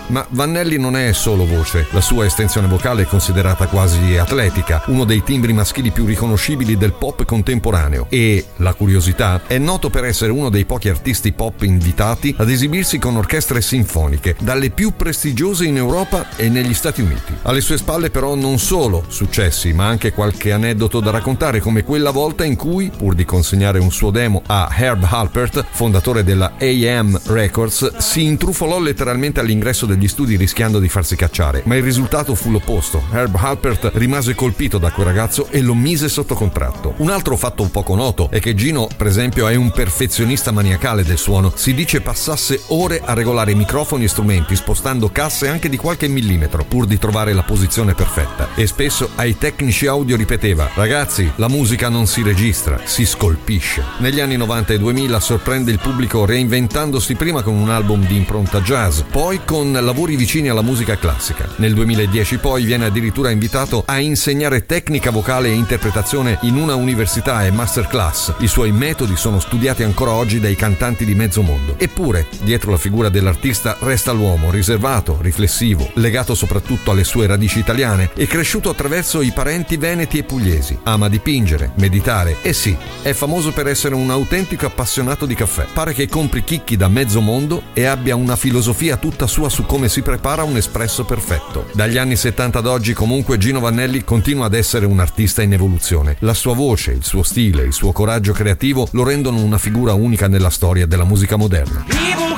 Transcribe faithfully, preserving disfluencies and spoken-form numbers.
Ma Vanelli non è solo voce, la sua estensione vocale è considerata quasi atletica, uno dei timbri maschili più riconoscibili del pop contemporaneo e, la curiosità, è noto per essere uno dei pochi artisti pop invitati ad esibirsi con orchestre sinfoniche, dalle più prestigiose in Europa e negli Stati Uniti. Alle sue spalle però non solo successi, ma anche qualche aneddoto da raccontare, come quella volta in cui, pur di consegnare un suo demo a Herb Alpert, fondatore della A M Records, si intrufolò letteralmente all'ingresso degli studi rischiando di farsi cacciare, ma il risultato fu l'opposto. Herb Alpert rimase colpito da quel ragazzo e lo mise sotto contratto. Un altro fatto poco noto è che Gino, per esempio, è un perfezionista maniacale del suono. Si dice passasse ore a regolare microfoni e strumenti, spostando casse anche di qualche millimetro, pur di trovare la posizione perfetta. E spesso ai tecnici audio ripeteva: ragazzi, la musica non si registra, si scolpisce. Negli anni novanta e duemila sorprende il pubblico reinventandosi prima con un album di impronta jazz, poi con lavori vicini alla musica classica. Nel duemiladieci poi viene addirittura invitato a insegnare tecnica vocale e interpretazione in una università e masterclass. I suoi metodi sono studiati ancora oggi dai cantanti di mezzo mondo. Eppure, dietro la figura dell'artista resta l'uomo riservato, riflessivo, legato soprattutto alle sue radici italiane e cresciuto attraverso i parenti veneti e pugliesi. Ama dipingere, meditare e sì, è famoso per essere un autentico appassionato di caffè. Pare che compri chicchi da mezzo mondo e abbia una filosofia tutta sua su come si prepara un espresso perfetto. Dagli anni settanta ad oggi comunque Gino Vanelli continua ad essere un artista in evoluzione. La sua voce, il suo stile, il suo coraggio creativo lo rendono una figura unica nella storia della musica moderna. People